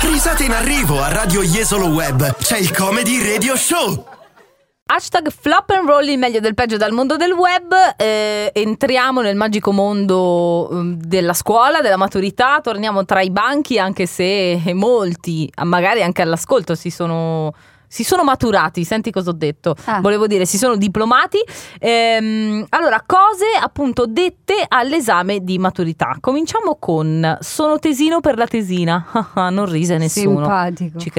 Risate in arrivo a Radio Jesolo Web. C'è il Comedy Radio Show. Hashtag flop and roll, il meglio del peggio dal mondo del web. Entriamo nel magico mondo della scuola, della maturità. Torniamo tra i banchi, anche se molti, magari anche all'ascolto, si sono maturati. Senti cosa ho detto. Volevo dire, si sono diplomati. Allora, cose appunto dette all'esame di maturità. Cominciamo con: sono tesino per la tesina. Non rise nessuno. Simpatico. Ci